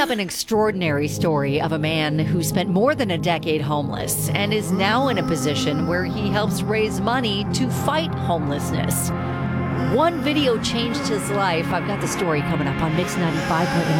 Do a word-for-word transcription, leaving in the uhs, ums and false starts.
up an extraordinary story of a man who spent more than a decade homeless and is now in a position where he helps raise money to fight homelessness. One video changed his life. I've got the story coming up on Mix ninety-five point one.